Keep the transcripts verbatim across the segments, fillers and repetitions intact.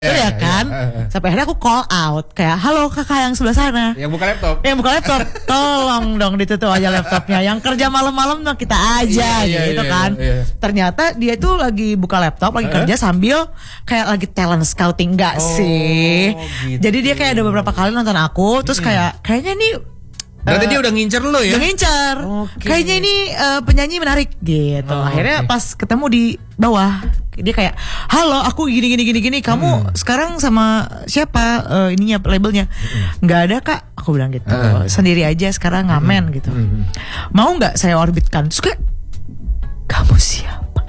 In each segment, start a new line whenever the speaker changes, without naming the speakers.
Itu ya kan, sampai akhirnya aku call out kayak, halo kakak yang sebelah sana,
yang buka laptop,
yang buka laptop, tolong dong ditutup aja laptopnya. Yang kerja malam-malam dong kita aja, iya, gitu iya, kan. Iya, iya. Ternyata dia tuh lagi buka laptop, lagi uh? kerja sambil kayak lagi talent scouting, enggak oh, sih? Gitu. Jadi dia kayak ada beberapa kali nonton aku, terus kayak kayaknya nih.
Berarti uh, dia udah ngincer lo ya?
Udah ngincer. Okay. Kayaknya ini uh, penyanyi menarik gitu. Oh, akhirnya okay. pas ketemu di bawah, dia kayak, halo aku gini gini gini gini. Kamu hmm. sekarang sama siapa uh, ininya labelnya? Hmm. Nggak ada kak. Aku bilang gitu. Uh. Sendiri aja sekarang ngamen hmm. gitu. Hmm. Mau nggak saya orbitkan? Terus kayak, kamu siapa?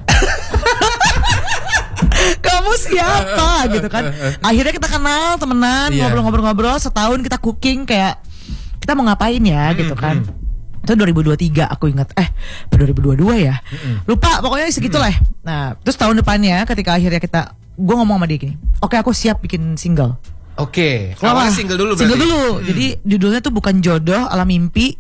Kamu siapa gitu kan? Akhirnya kita kenal, temenan, yeah. ngobrol-ngobrol-ngobrol. Setahun kita cooking kayak, kita mau ngapain ya hmm, gitu kan. hmm. Itu dua ribu dua puluh tiga aku ingat. Eh dua ribu dua puluh dua ya hmm. Lupa pokoknya segitulah. hmm. Nah terus tahun depannya ketika akhirnya kita, gue ngomong sama dia gini, oke aku siap bikin single.
Oke, awalnya single dulu berarti.
Single dulu, hmm. jadi judulnya tuh bukan jodoh ala mimpi.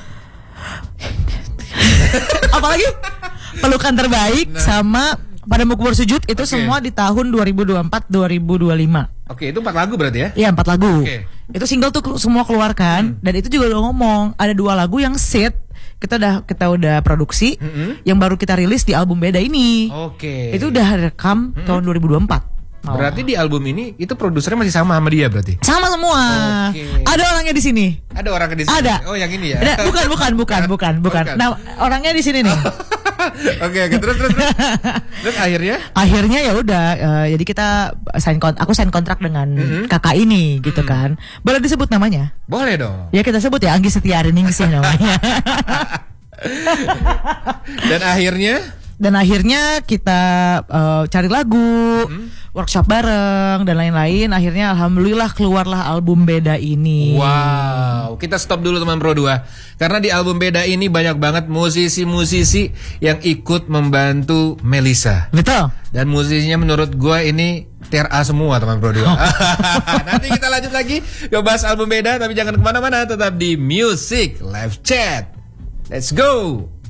Apalagi pelukan terbaik nah. sama Padamu Ku Bersujud. Itu okay. semua di tahun dua ribu dua puluh empat dua ribu dua puluh lima.
Oke, itu empat lagu berarti ya? Iya,
empat lagu. Okay. Itu single tuh semua keluarkan. Hmm. Dan itu juga udah ngomong, ada dua lagu yang set kita udah kita udah produksi, hmm. yang baru kita rilis di album Beda ini.
Oke. Okay.
Itu udah rekam hmm. tahun dua ribu dua puluh empat. Oh.
Berarti di album ini itu produsernya masih sama sama dia berarti?
Sama semua. Okay. Ada orangnya di sini.
Ada orangnya di sini.
Ada.
Oh, yang ini ya.
Ada. Bukan, bukan, bukan, bukan, bukan. Nah, orangnya di sini nih.
Oke, okay, okay. terus terus terus. Terus akhirnya?
Akhirnya ya udah, uh, jadi kita sign kontrak, aku sign kontrak dengan mm-hmm. kakak ini gitu mm-hmm. kan. Boleh disebut namanya?
Boleh dong.
Ya kita sebut ya, Anggi Setiariningsih namanya.
Dan akhirnya?
Dan akhirnya kita uh, cari lagu, hmm. workshop bareng dan lain-lain. Akhirnya alhamdulillah keluarlah album Beda ini.
Wow, kita stop dulu teman Pro dua. Karena di album Beda ini banyak banget musisi-musisi yang ikut membantu Melisa.
Betul.
Dan musisinya menurut gue ini tier A semua teman Pro dua. Nanti kita lanjut lagi bahas album Beda, tapi jangan kemana-mana, tetap di Music Live Chat. Let's go.